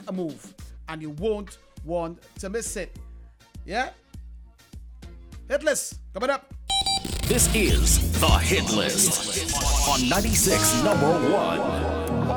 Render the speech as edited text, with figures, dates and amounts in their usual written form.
a move, and you won't want to miss it. Yeah? Hit list coming up. This is the Hit List on 96 #1.